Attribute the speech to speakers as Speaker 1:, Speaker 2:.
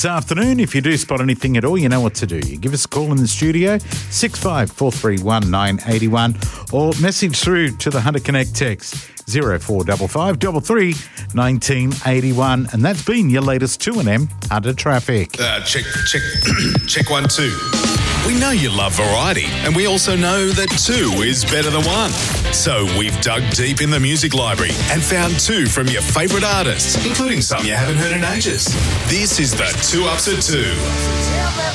Speaker 1: This afternoon, if you do spot anything at all, you know what to do. You give us a call in the studio, 6543 981, or message through to the Hunter Connect text, 0455 33 1981. And that's been your latest 2NM Hunter Traffic.
Speaker 2: Check 1 2. We know you love variety, and we also know that 2 is better than 1. So we've dug deep in the music library and found 2 from your favourite artists, including some you haven't heard in ages. This is the 2 Ups at 2.